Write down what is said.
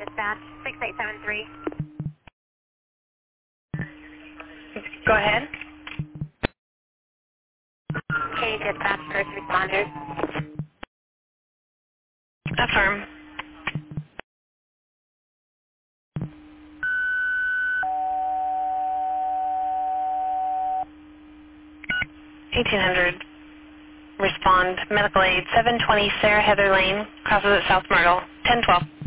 dispatch, 6873. Go ahead. K dispatch, first responders. Affirm. $1,800. Respond. Medical aid. 720 Sarah Heather Lane. Crosses at South Myrtle. 1012.